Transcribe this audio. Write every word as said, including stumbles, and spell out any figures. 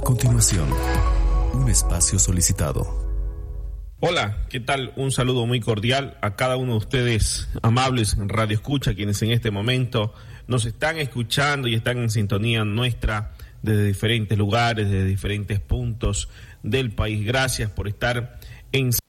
continuación, un espacio solicitado. Hola, ¿qué tal? Un saludo muy cordial a cada uno de ustedes, amables Radio Escucha, quienes en este momento nos están escuchando y están en sintonía nuestra desde diferentes lugares, desde diferentes puntos del país. Gracias por estar en